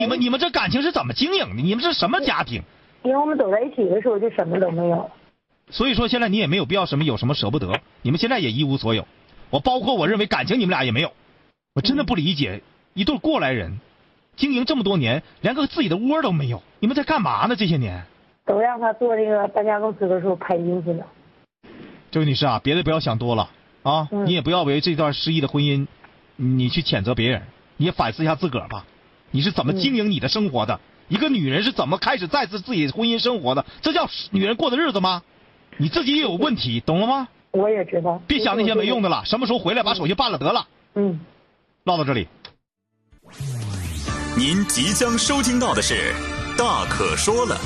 你们这感情是怎么经营的？你们是什么家庭？ 因为我们走在一起的时候就什么都没有。 所以说现在你也没有必要有什么舍不得，你们现在也一无所有。包括我认为感情你们俩也没有。我真的不理解，一对过来人，经营这么多年，连个自己的窝都没有，你们在干嘛呢？这些年都让他做这个搬家公司的时候拍进去了。 这位女士啊，别的不要想多了啊，你也不要为这段失意的婚姻，你去谴责别人，你也反思一下自个儿吧。你是怎么经营你的生活的？一个女人是怎么开始再次自己婚姻生活的？这叫女人过的日子吗？你自己也有问题，懂了吗？ 我也知道。 别想那些没用的了，什么时候回来把手续办了得了。唠到这里。 您即将收听到的是《大可说了》。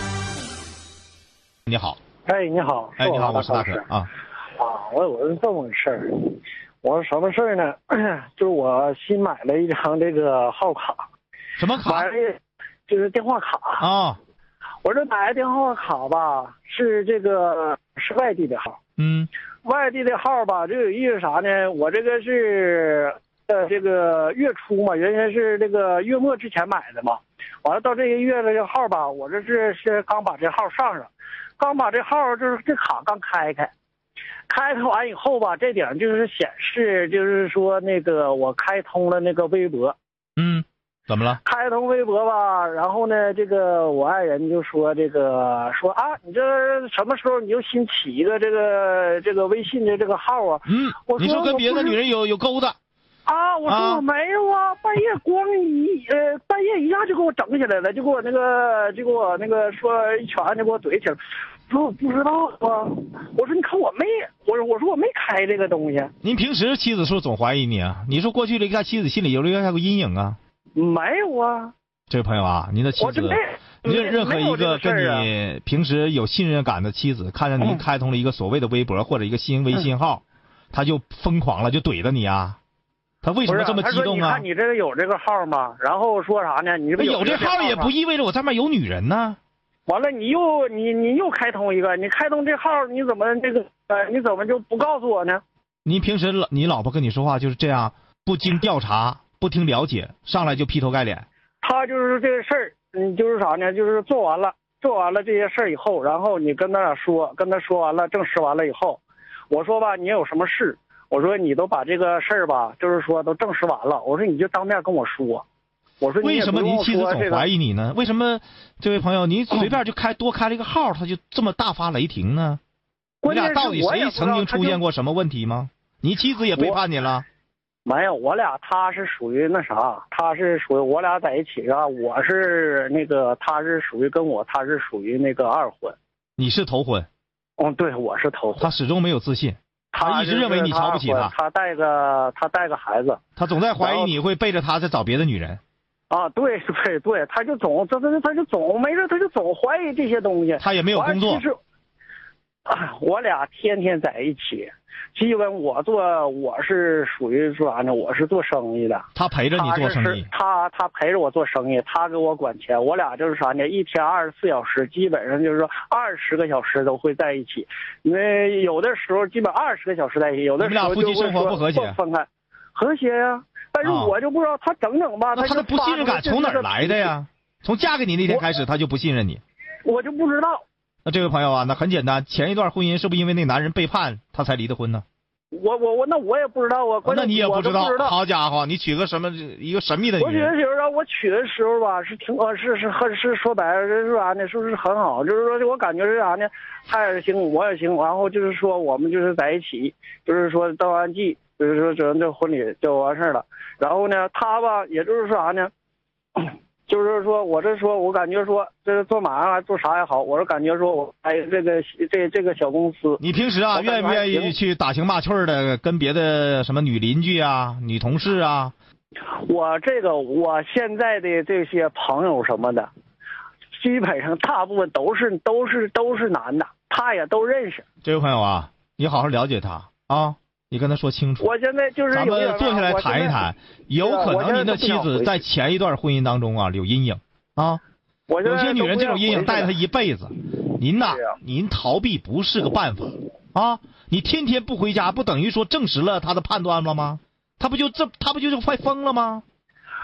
你好。 哎，你好。 哎，你好，我是大可啊。 我是这么个事儿，我什么事儿呢？就是我新买了一张这个号卡。 什么卡？ 买了就是电话卡啊。 我这买的电话卡吧，是外地的号。外地的号吧，就有意思啥呢？我这个是这个月初嘛，原先是这个月末之前买的嘛。完了到这个月的这个号吧，我这是刚把这号上，刚把这号就是这卡刚开完以后吧，这点就是显示就是说那个我开通了那个微博。 怎么了？ 开通微博吧，然后呢，这个我爱人就说啊，你这什么时候你就新起一个这个微信的这个号啊？ 你说跟别的女人有勾搭啊？我说我没有啊，半夜半夜一下就给我整起来了，就给我那个说一拳就给我怼起来。我说我不知道啊，我说你看我说我没开这个东西。 您平时妻子是不是总怀疑你啊？你说过去留下妻子心里有留下过阴影啊？ 没有啊。 这位朋友啊，您的妻子，任何一个跟你平时有信任感的妻子，看见您开通了一个所谓的微博或者一个新微信号，他就疯狂了，就怼着你啊。他为什么这么激动啊？ 你看你这个有这个号吗？然后说啥呢？你有这号也不意味着我上面有女人呢。 完了，你又开通一个，你开通这号，你怎么就不告诉我呢？ 您平时你老婆跟你说话就是这样，不经调查，不听了解，上来就劈头盖脸。 他就是这个事儿，就是啥呢？就是做完了这些事儿以后，然后你跟他说完了，证实完了以后，我说吧，你有什么事？我说你都把这个事儿吧，就是说都证实完了，我说你就当面跟我说。我说为什么您妻子总怀疑你呢？为什么这位朋友您随便就多开了一个号，他就这么大发雷霆呢？你俩到底谁曾经出现过什么问题吗？你妻子也背叛你了？ 没有，我俩他是属于那啥，他是属于我俩在一起啊，我是那个他是属于跟我，他是属于那个二婚。 你是头婚？ 对，我是头婚。 他始终没有自信，他一直认为你瞧不起他。 他带个孩子， 他总在怀疑你会背着他再找别的女人。 啊，对，他就总没事，他就总怀疑这些东西。 他也没有工作。 我俩天天在一起，基本我是属于说啥呢？我是做生意的。 他陪着你做生意。 他陪着我做生意，他给我管钱。我俩就是啥呢？一天24小时，基本上就是说20个小时都会在一起。因为有的时候基本20个小时在一起，有的时候你们俩夫妻生活不和谐。 分开，和谐呀。但是我就不知道他整吧， 他的不信任感从哪儿来的呀？从嫁给你那天开始，他就不信任你。 我就不知道。 那这位朋友啊，那很简单，前一段婚姻是不是因为那男人背叛他才离的婚呢？ 那我也不知道啊。 那你也不知道？好家伙，你娶个一个神秘的女人。 我娶的时候吧，是说白了是啥呢？是很好，就是说我感觉是啥呢？他也行，我也行，然后就是说我们就是在一起，就是说登完记，就是说这婚礼就完事了。然后呢，他吧，也就是说啥呢？就是说我感觉说这做买卖做啥也好，我是感觉说我这个小公司。 你平时啊，愿不愿意去打情骂趣的跟别的什么女邻居啊、女同事啊？ 我现在的这些朋友什么的，基本上大部分都是男的，他也都认识。 这位朋友啊，你好好了解他啊。你跟他说清楚。 我现在就是咱们坐下来谈一谈，有可能您的妻子在前一段婚姻当中啊有阴影啊。有些女人这种阴影带她一辈子。您逃避不是个办法啊！你天天不回家，不等于说证实了他的判断了吗？他不就快疯了吗？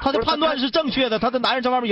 他的判断是正确的，他的男人在外面